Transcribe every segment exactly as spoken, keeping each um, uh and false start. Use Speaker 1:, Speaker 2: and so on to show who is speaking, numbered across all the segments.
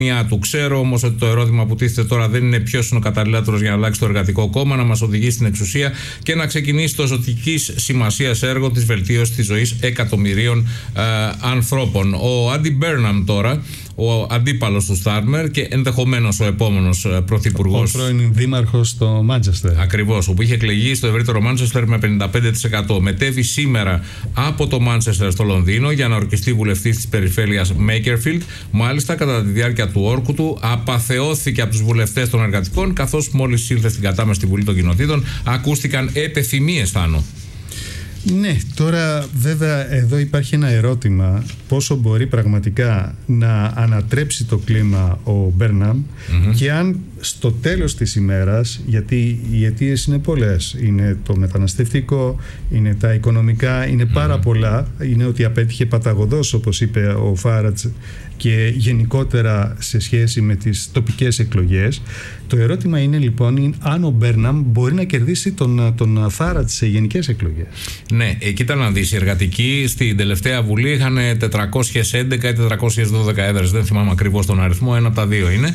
Speaker 1: του. Ξέρω όμως ότι το ερώτημα που τίθεται τώρα δεν είναι ποιος είναι ο καταλληλότερος για να αλλάξει το εργατικό κόμμα, να μας οδηγήσει στην εξουσία και να ξεκινήσει το ζωτικής σημασίας έργο της βελτίωσης της ζωής εκατομμυρίων ε, ανθρώπων. Ο Άντι Μπέρναμ τώρα, ο αντίπαλος του Στάρμερ και ενδεχομένως ο επόμενος πρωθυπουργός.
Speaker 2: Ο πρώην δήμαρχος στο Μάντσεστερ.
Speaker 1: Ακριβώς, όπου είχε εκλεγεί στο ευρύτερο Μάντσεστερ με πενήντα πέντε τοις εκατό. Μετέβη σήμερα από το Μάντσεστερ στο Λονδίνο για να ορκιστεί βουλευτής της περιφέρειας Μέικερφιλντ. Μάλιστα, κατά τη διάρκεια του όρκου του, απαθεώθηκε από τους βουλευτές των εργατικών, καθώς μόλις ήλθε στην κατάμεση στη Βουλή των Κοινοτήτων, ακούστηκαν επιθυμίες, Θάνο.
Speaker 2: Ναι, τώρα βέβαια εδώ υπάρχει ένα ερώτημα, πόσο μπορεί πραγματικά να ανατρέψει το κλίμα ο Μπέρναμ mm-hmm. και αν στο τέλος της ημέρας, γιατί οι αιτίες είναι πολλές, είναι το μεταναστευτικό, είναι τα οικονομικά, είναι πάρα mm-hmm. πολλά, είναι ότι απέτυχε παταγωδώς, όπως είπε ο Φάρατζ, και γενικότερα σε σχέση με τις τοπικές εκλογές. Το ερώτημα είναι λοιπόν αν ο Μπέρναμ μπορεί να κερδίσει τον, τον Φάρατζ σε γενικές εκλογές.
Speaker 1: Ναι, κοίτα να δεις, οι εργατικοί στην τελευταία βουλή είχαν τετρακόσιες έντεκα ή τετρακόσιες δώδεκα έδρες, δεν θυμάμαι ακριβώς τον αριθμό, ένα από τα δύο είναι.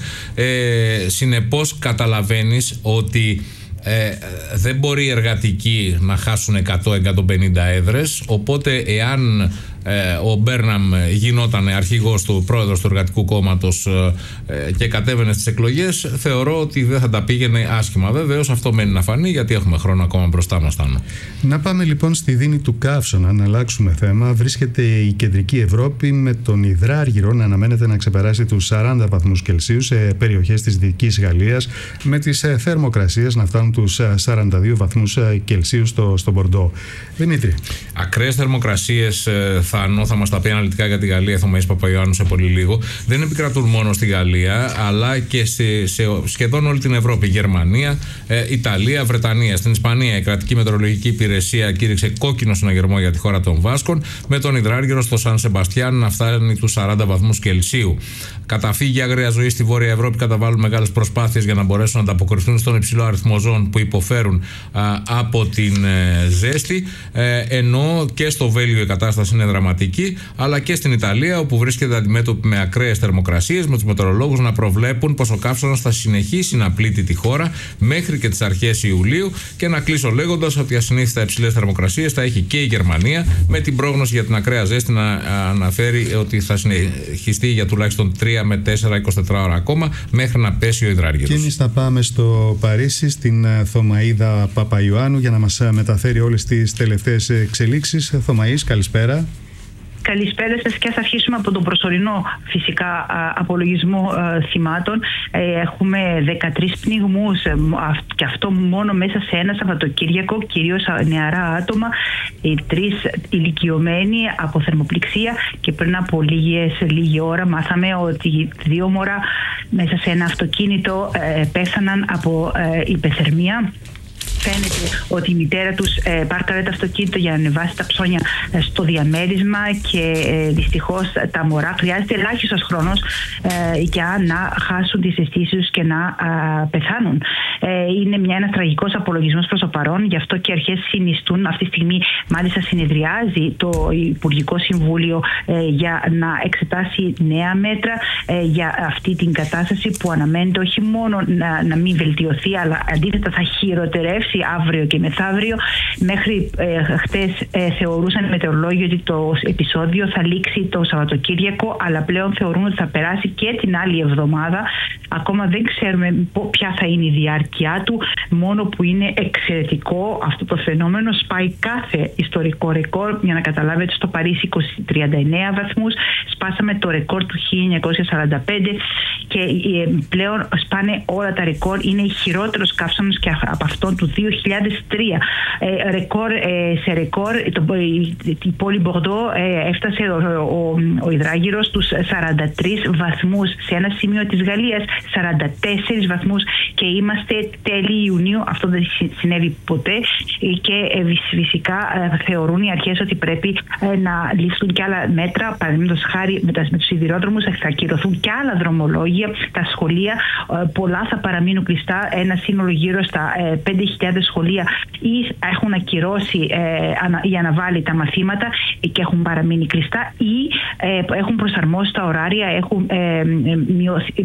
Speaker 1: Ε, συνεπώς καταλαβαίνεις ότι Ε, δεν μπορεί οι εργατικοί να χάσουν εκατό με εκατόν πενήντα έδρες, οπότε εάν ε, ο Μπέρναμ γινόταν αρχηγός του, πρόεδρος του Εργατικού Κόμματος ε, και κατέβαινε στις εκλογές, θεωρώ ότι δεν θα τα πήγαινε άσχημα. Βεβαίως αυτό μένει να φανεί, γιατί έχουμε χρόνο ακόμα μπροστά μας, Τάνο.
Speaker 2: Να πάμε λοιπόν στη δίνη του καύσωνα, να αλλάξουμε θέμα. Βρίσκεται η κεντρική Ευρώπη με τον υδράργυρο να αναμένεται να ξεπεράσει τους σαράντα βαθμούς Κελσίου σε περιοχές της Δυτικής Γαλλίας, με τις ε, θερμοκρασίες να φτάνουν τους σαράντα δύο βαθμούς Κελσίου στο, στο Μπορντό. Δημήτρη.
Speaker 1: Ακραίες θερμοκρασίες, Θάνο, θα μας τα πει αναλυτικά για τη Γαλλία, θα μας Παπαϊωάννου σε πολύ λίγο. Δεν επικρατούν μόνο στη Γαλλία, αλλά και σε, σε σχεδόν όλη την Ευρώπη. Γερμανία, ε, Ιταλία, Βρετανία. Στην Ισπανία η κρατική μετεωρολογική υπηρεσία κήρυξε κόκκινο συναγερμό για τη χώρα των Βάσκων, με τον υδράργυρο στο Σαν Σεμπαστιάν να φτάνει τους σαράντα βαθμούς Κελσίου. Καταφύγια αγραία ζωή στη Βόρεια Ευρώπη καταβάλουν μεγάλες προσπάθειες για να μπορέσουν να ανταποκριθούν στον υψηλό αριθμό ζώων που υποφέρουν α, από την ε, ζέστη, ε, ενώ και στο Βέλγιο η κατάσταση είναι δραματική, αλλά και στην Ιταλία, όπου βρίσκεται αντιμέτωπη με ακραίες θερμοκρασίες, με τους μετεωρολόγους να προβλέπουν πως ο καύσωνας θα συνεχίσει να πλήττει τη χώρα μέχρι και τις αρχές Ιουλίου. Και να κλείσω λέγοντας ότι ασυνήθιστα υψηλές θερμοκρασίες θα έχει και η Γερμανία, με την πρόγνωση για την ακραία ζέστη να αναφέρει ότι θα συνεχιστεί για τουλάχιστον τρία με τέσσερα με είκοσι τέσσερις ώρα ακόμα, μέχρι να πέσει ο υδράργυρος.
Speaker 2: Και εμείς θα πάμε στο Παρίσι, στην Θωμαΐδα Παπαϊωάννου, για να μας μεταφέρει όλες τις τελευταίες εξελίξεις. Θωμαΐς, καλησπέρα.
Speaker 3: Καλησπέρα σας, και ας αρχίσουμε από τον προσωρινό φυσικά απολογισμό θυμάτων. Έχουμε δεκατρείς πνιγμούς, και αυτό μόνο μέσα σε ένα Σαββατοκύριακο, κυρίως νεαρά άτομα, τρεις ηλικιωμένοι από θερμοπληξία, και πριν από λίγες, λίγη ώρα μάθαμε ότι δύο μωρά μέσα σε ένα αυτοκίνητο πέθαναν από υπεθερμία. Φαίνεται ότι η μητέρα τους ε, πάρκαρε το αυτοκίνητο για να ανεβάσει τα ψώνια ε, στο διαμέρισμα, και ε, δυστυχώς τα μωρά χρειάζεται ελάχιστος χρόνος ε, για να χάσουν τις αισθήσεις τους και να ε, πεθάνουν. Ε, είναι μια, ένας τραγικός απολογισμός προς το παρόν, γι' αυτό και οι αρχές συνιστούν. Αυτή τη στιγμή μάλιστα συνεδριάζει το Υπουργικό Συμβούλιο ε, για να εξετάσει νέα μέτρα ε, για αυτή την κατάσταση που αναμένεται όχι μόνο να, να μην βελτιωθεί, αλλά αντίθετα θα χειροτερεύσει αύριο και μεθαύριο. Μέχρι ε, χτες ε, θεωρούσαν οι μετεωρολόγοι ότι το επεισόδιο θα λήξει το Σαββατοκύριακο, αλλά πλέον θεωρούν ότι θα περάσει και την άλλη εβδομάδα. Ακόμα δεν ξέρουμε ποια θα είναι η διάρκεια του, μόνο που είναι εξαιρετικό αυτό το φαινόμενο. Σπάει κάθε ιστορικό ρεκόρ. Για να καταλάβετε, στο Παρίσι τριάντα εννέα βαθμούς, σπάσαμε το ρεκόρ του χίλια εννιακόσια σαράντα πέντε, και ε, πλέον σπάνε όλα τα ρεκόρ. Είναι χειρότερος καύσωνας και από αυτόν του δύο χιλιάδες τρία. Ε, ρεκόρ ε, σε ρεκόρ, το, η, η πόλη Μπορντό ε, έφτασε ο, ο, ο υδράργυρος στους σαράντα τρεις βαθμούς, σε ένα σημείο της Γαλλίας σαράντα τέσσερις βαθμούς και είμαστε τέλη Ιουνίου. Αυτό δεν συνέβη ποτέ και φυσικά θεωρούν οι αρχές ότι πρέπει να ληφθούν και άλλα μέτρα. Παραδείγματος χάρη με τους σιδηρόδρομους θα ακυρωθούν και άλλα δρομολόγια, τα σχολεία πολλά θα παραμείνουν κλειστά, ένα σύνολο γύρω στα πέντε χιλιάδες σχολεία ή έχουν ακυρώσει ή αναβάλει τα μαθήματα και έχουν παραμείνει κλειστά ή έχουν προσαρμόσει τα ωράρια, έχουν μειώσει,